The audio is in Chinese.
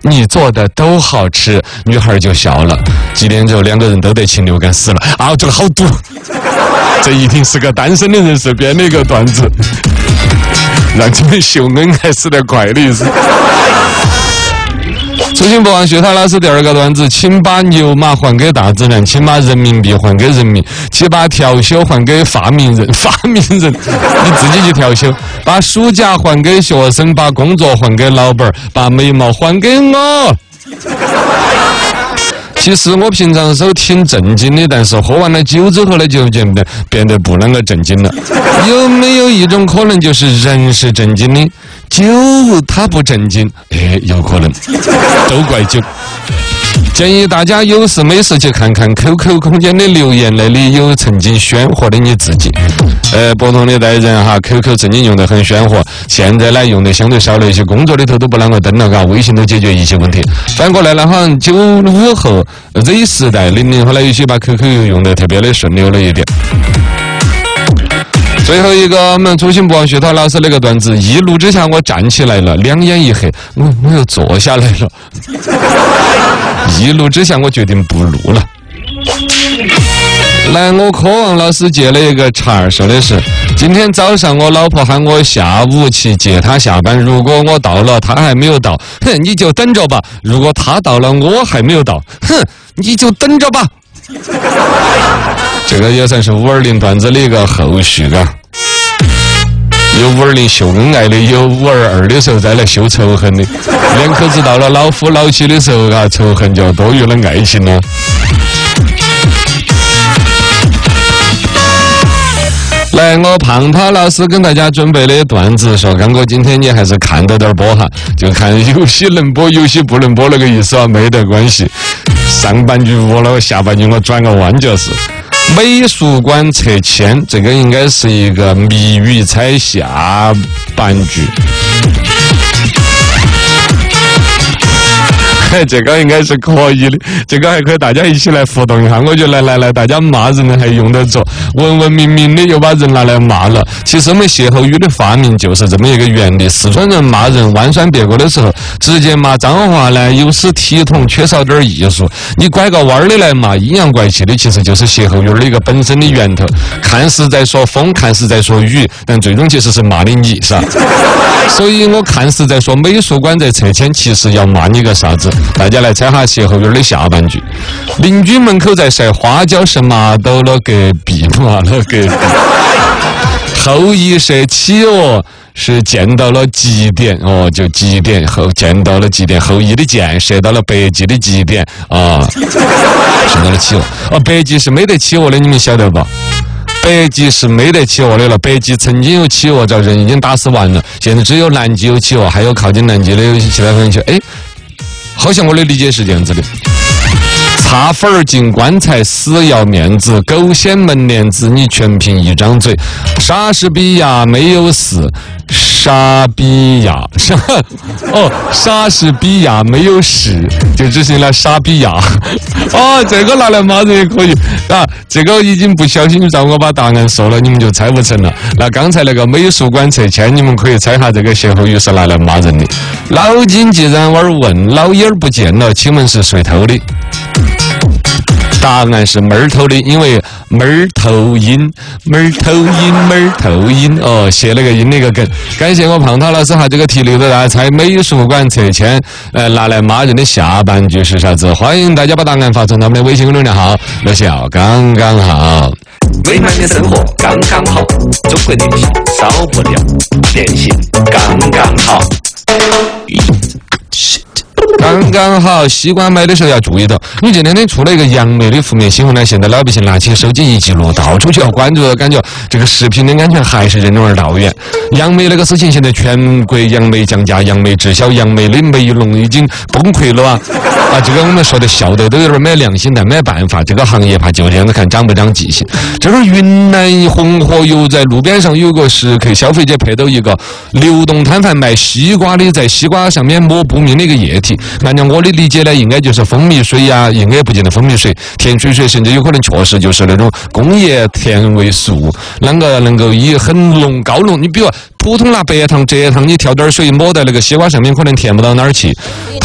你做的都好吃。女孩就笑了。几点之后，两个人都得禽流感死了。啊，这个好毒！这一定是个单身的人士编的一个段子，让你们秀恩爱死得快的意思。重庆不忘学他老师第二个段子，请把牛马还给大自然，请把人民币还给人民，请把调休还给发明人，你自己去调休，把暑假还给学生，把工作还给老板，把眉毛还给我。其实我平常时候挺正经的，但是喝完了酒之后呢，就变得不那个正经了。有没有一种可能，就是人是正经的，酒它不正经？有可能，都怪酒。建议大家有事没事去看看 QQ 空间的留言，那里有曾经鲜活的你自己。不同的代人哈 ，QQ 曾经用得很鲜活，现在呢用的相对少了一些，工作里头都不啷个登了，微信都解决一些问题。反过来呢，好像95后 Z 时代00后来有些把 QQ 用得特别的顺溜了一点。最后一个我们初心不忘学他老师那个段子，一怒之下我站起来了，两眼一黑，我又坐下来了。一怒之下我决定不录了。来，我科王老师接了一个茬，说的是今天早上我老婆喊我下午去接她下班，如果我到了她还没有到，你就等着吧；如果她到了我还没有到，你就等着吧。这个也算是520段子的一个后续啊。有520秀恩爱的，有522的时候再来秀仇恨的。两口子到了老夫老妻的时候啊，仇恨就多于了爱情了。来，我胖涛老师跟大家准备的段子说，刚哥今天你还是看到点播哈，就看有些能播有些不能播那个意思啊，没得关系。上半句我了，下半句我转个弯就是。美术馆拆迁，这个应该是一个谜语猜下半句。这个应该是可以的，这个还可以大家一起来互动一下。我觉得来，大家骂人还用得着，文文明明的又把人拿来骂了。其实我们歇后语的发明就是这么一个原理。四川人骂人弯酸别过的时候，直接骂脏话呢，有失体统，缺少点艺术。你拐个弯的来骂，阴阳怪气的，其实就是歇后语的一个本身的源头。看似在说风，看似在说雨，但最终其实是骂的你，是吧？所以我看似在说美术馆在拆迁，其实要骂你个啥子？大家来猜下歇后语的下半句。邻居门口在晒花椒，是骂到了隔壁，骂了隔壁。后羿射企鹅是见到了极点哦，就极点后见到了极点，后羿的箭射到了北极的极点啊，射到了企鹅。北极是没得企鹅的，你们晓得吧？北极是没得企鹅的了，北极曾经有企鹅，叫人已经打死完了，现在只有南极有企鹅，还有靠近南极的有其他地方。好像我的理解是这样子的：擦粉儿进棺材，死要面子；狗掀门帘子，你全凭一张嘴。莎士比亚没有死，莎士比亚没有死，就只剩了莎比亚。这个拿来骂人也可以啊。这个已经不小心让我把答案说了，你们就猜不成了。那刚才那个美术馆拆迁，你们可以猜下这个歇后语是拿来骂人的。老金既然玩问，老眼儿不见了，请问是谁偷的？答案是妹儿偷的，因为妹儿头音哦，写了个音那个梗。感谢我胖涛老师哈，这个题留着大家猜美术馆拆迁，拿来骂人的下半句是啥子？欢迎大家把答案发送到我们的微信公众号，那笑刚刚好。 美满的生活刚刚好，中国电信少不了，电信刚刚好。 刚刚好，西瓜买的时候要注意到。你这两天出了一个杨梅的负面新闻呢，现在老百姓拿起手机一记录，到处就要关注，感觉这个食品的安全还是任重而道远。杨梅那个事情，现在全国杨梅降价，杨梅滞销，杨梅的梅农已经崩溃了啊！这个我们说的笑得都有点没良心，但没办法，这个行业怕就这样子看长不长记性。这会儿云南红河油在路边上有个食客消费者拍到一个流动摊贩卖西瓜的，在西瓜上面抹不明的一个液体。按照我的理解呢，应该就是蜂蜜水呀，应该不见得蜂蜜水，甜水水，甚至有可能确实就是那种工业甜味素，啷个能够以很浓高浓，你比如普通拿白糖、蔗糖，你调点水抹在那个西瓜上面，可能甜不到哪儿去。